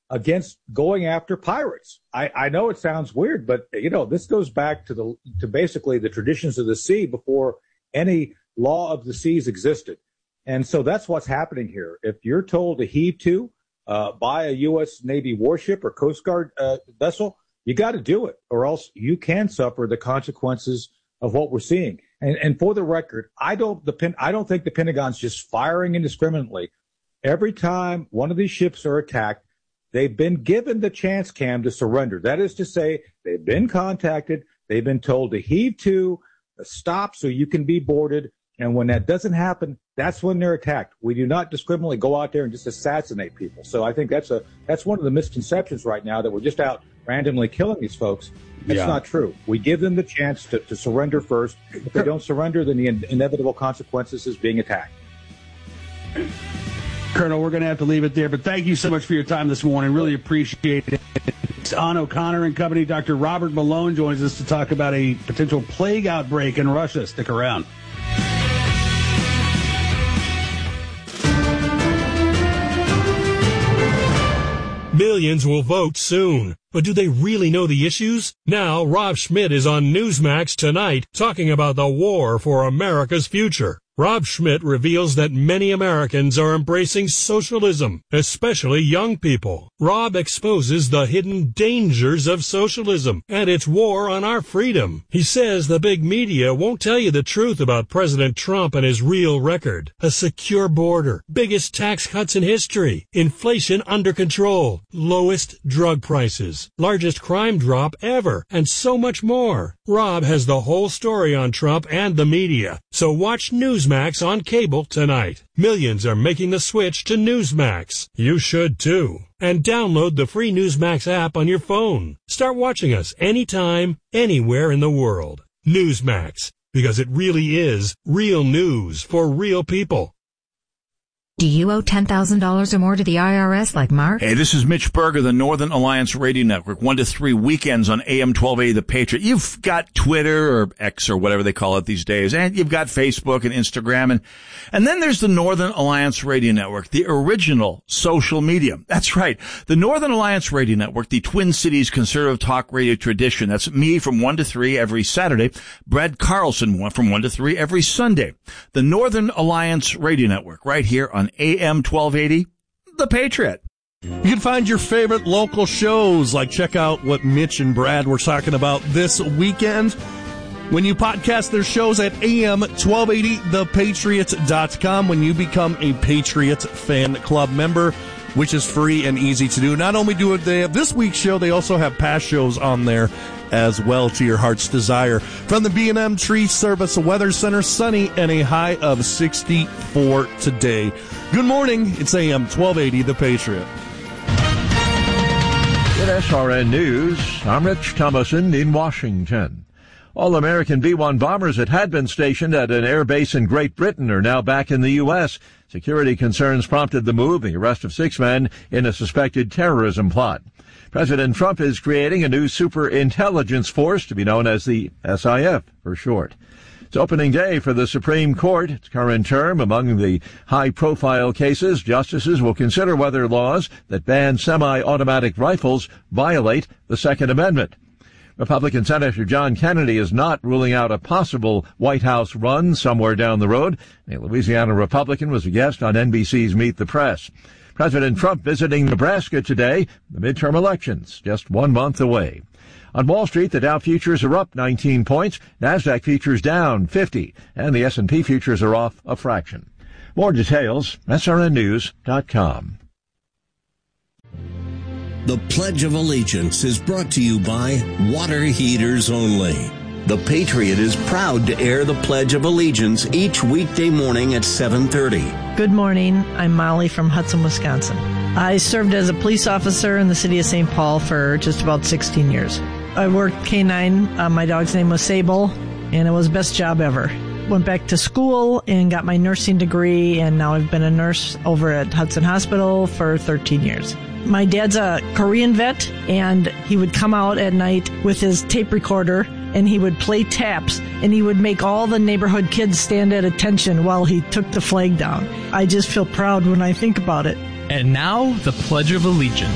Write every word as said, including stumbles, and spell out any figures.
against going after pirates. I, I know it sounds weird, but, you know, this goes back to the to basically the traditions of the sea before any law of the seas existed. And so that's what's happening here. If you're told to heave to uh, by a U S Navy warship or Coast Guard uh, vessel, you got to do it, or else you can suffer the consequences of what we're seeing. And, and for the record, I don't the pen, I don't think the Pentagon's just firing indiscriminately. Every time one of these ships are attacked, they've been given the chance, Cam, to surrender. That is to say, they've been contacted, they've been told to heave to, stop so you can be boarded. And when that doesn't happen, that's when they're attacked. We do not discriminately go out there and just assassinate people. So I think that's a that's one of the misconceptions right now, that we're just out randomly killing these folks. That's yeah. not true. We give them the chance to, to surrender first. If they don't surrender, then the in- inevitable consequences is being attacked. Colonel, we're going to have to leave it there, but thank you so much for your time this morning. Really appreciate it. It's On O'Connor and Company. Doctor Robert Malone joins us to talk about a potential plague outbreak in Russia. Stick around. Millions will vote soon. But do they really know the issues? Now, Rob Schmidt is on Newsmax tonight talking about the war for America's future. Rob Schmidt reveals that many Americans are embracing socialism, especially young people. Rob exposes the hidden dangers of socialism and its war on our freedom. He says the big media won't tell you the truth about President Trump and his real record. A secure border, biggest tax cuts in history, inflation under control, lowest drug prices, largest crime drop ever, and so much more. Rob has the whole story on Trump and the media, so watch Newsmax on cable tonight. Millions are making the switch to Newsmax. You should too. And download the free Newsmax app on your phone. Start watching us anytime, anywhere in the world. Newsmax, because it really is real news for real people. Do you owe ten thousand dollars or more to the I R S like Mark? Hey, this is Mitch Berger, the Northern Alliance Radio Network, one to three weekends on A M twelve eighty The Patriot. You've got Twitter or X or whatever they call it these days, and you've got Facebook and Instagram, and and then there's the Northern Alliance Radio Network, the original social media. That's right, the Northern Alliance Radio Network, the Twin Cities conservative talk radio tradition. That's me from one to three every Saturday, Brad Carlson from one to three every Sunday. The Northern Alliance Radio Network, right here on A M twelve eighty, The Patriot. You can find your favorite local shows, like check out what Mitch and Brad were talking about this weekend when you podcast their shows at A M twelve eighty the patriot dot com when you become a Patriot Fan Club member, which is free and easy to do. Not only do they have this week's show, they also have past shows on there as well, to your heart's desire. From the B and M Tree Service Weather Center, sunny and a high of sixty-four today. Good morning. It's A M twelve eighty, The Patriot. With S R N News, I'm Rich Thomason in Washington. All-American B one bombers that had been stationed at an air base in Great Britain are now back in the U S. Security concerns prompted the move, the arrest of six men in a suspected terrorism plot. President Trump is creating a new super-intelligence force to be known as the S I F for short. It's opening day for the Supreme Court. Its current term. Among the high-profile cases, justices will consider whether laws that ban semi-automatic rifles violate the Second Amendment. Republican Senator John Kennedy is not ruling out a possible White House run somewhere down the road. A Louisiana Republican was a guest on N B C's Meet the Press. President Trump visiting Nebraska today, the midterm elections just one month away. On Wall Street, the Dow futures are up nineteen points, NASDAQ futures down fifty, and the S and P futures are off a fraction. More details, S R N news dot com. The Pledge of Allegiance is brought to you by Water Heaters Only. The Patriot is proud to air the Pledge of Allegiance each weekday morning at seven thirty. Good morning. I'm Molly from Hudson, Wisconsin. I served as a police officer in the city of Saint Paul for just about sixteen years. I worked K nine. Uh, my dog's name was Sable, and it was the best job ever. Went back to school and got my nursing degree, and now I've been a nurse over at Hudson Hospital for thirteen years. My dad's a Korean vet, and he would come out at night with his tape recorder, and he would play taps, and he would make all the neighborhood kids stand at attention while he took the flag down. I just feel proud when I think about it. And now, the Pledge of Allegiance.